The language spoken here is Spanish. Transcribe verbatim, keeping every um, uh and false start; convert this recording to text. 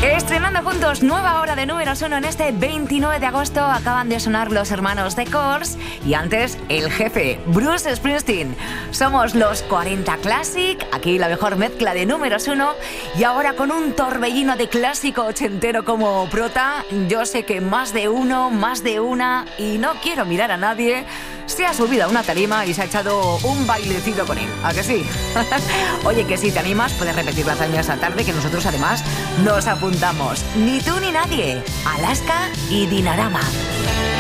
Estrenando juntos nueva hora de números uno en este veintinueve de agosto. Acaban de sonar los hermanos The Corrs y antes el jefe, Bruce Springsteen. Somos los cuarenta Classic, aquí la mejor mezcla de números uno. Y ahora con un torbellino de clásico ochentero como prota, yo sé que más de uno, más de una, y no quiero mirar a nadie, se ha subido a una tarima y se ha echado un bailecito con él. ¿A que sí? Oye, que si te animas, puedes repetir la hazaña esta tarde, que nosotros además nos apuntamos. Ni tú ni nadie. Alaska y Dinarama.